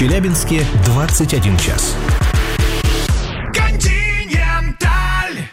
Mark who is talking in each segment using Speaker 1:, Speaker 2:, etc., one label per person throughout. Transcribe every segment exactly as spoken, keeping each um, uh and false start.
Speaker 1: Челябинске двадцать один час.
Speaker 2: Континенталь.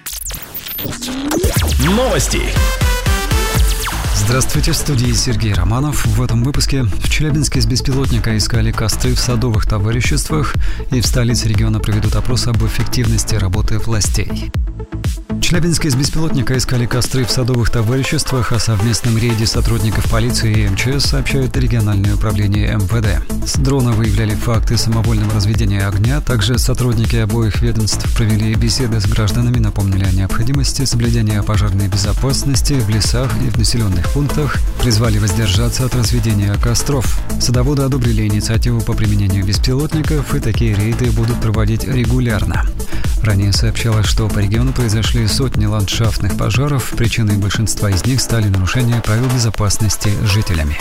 Speaker 1: Новости.
Speaker 3: Здравствуйте, в студии Сергей Романов. В этом выпуске в Челябинске с беспилотника искали костры в садовых товариществах, и в столице региона проведут опрос об эффективности работы властей. В Челябинске из беспилотника искали костры в садовых товариществах. О совместном рейде сотрудников полиции и эм че эс сообщают региональное управление эм вэ дэ. С дрона выявляли факты самовольного разведения огня. Также сотрудники обоих ведомств провели беседы с гражданами, напомнили о необходимости соблюдения пожарной безопасности в лесах и в населенных пунктах, призвали воздержаться от разведения костров. Садоводы одобрили инициативу по применению беспилотников, и такие рейды будут проводить регулярно. Ранее сообщалось, что по региону произошли сотни ландшафтных пожаров. Причиной большинства из них стали нарушения правил безопасности жителями.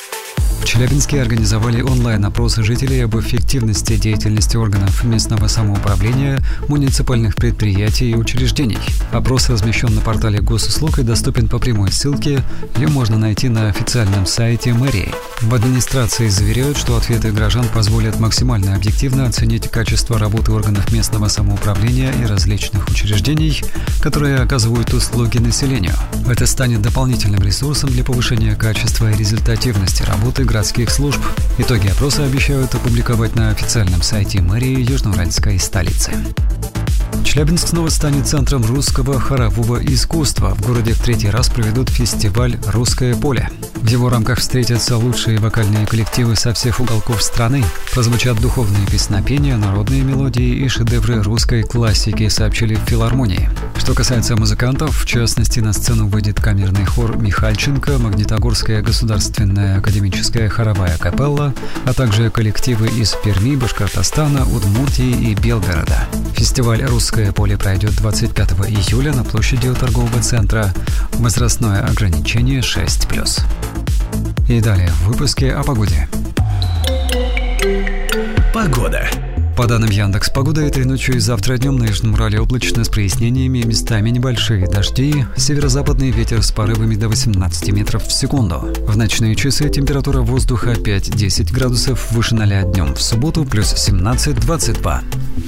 Speaker 3: В Челябинске организовали онлайн-опрос жителей об эффективности деятельности органов местного самоуправления, муниципальных предприятий и учреждений. Опрос размещен на портале госуслуг и доступен по прямой ссылке. Ее можно найти на официальном сайте мэрии. В администрации заверяют, что ответы граждан позволят максимально объективно оценить качество работы органов местного самоуправления и различных учреждений, которые оказывают услуги населению. Это станет дополнительным ресурсом для повышения качества и результативности работы городских служб. Итоги опроса обещают опубликовать на официальном сайте мэрии Южноуральской столицы. Челябинск снова станет центром русского хорового искусства. В городе в третий раз проведут фестиваль «Русское поле». В его рамках встретятся лучшие вокальные коллективы со всех уголков страны. Прозвучат духовные песнопения, народные мелодии и шедевры русской классики, сообщили в филармонии. Что касается музыкантов, в частности, на сцену выйдет камерный хор «Михальченко», Магнитогорская государственная академическая хоровая капелла, а также коллективы из Перми, Башкортостана, Удмуртии и Белгорода. Фестиваль «Русское поле» пройдет двадцать пятого июля на площади у торгового центра. Возрастное ограничение шесть плюс. И далее в выпуске о погоде.
Speaker 1: Погода.
Speaker 3: По данным Яндекс.Погода, этой ночью и завтра днем на Южном Урале облачно с прояснениями, местами небольшие дожди, северо-западный ветер с порывами до восемнадцати метров в секунду. В ночные часы температура воздуха пять-десять градусов выше ноля, днем в субботу плюс семнадцать-двадцать два.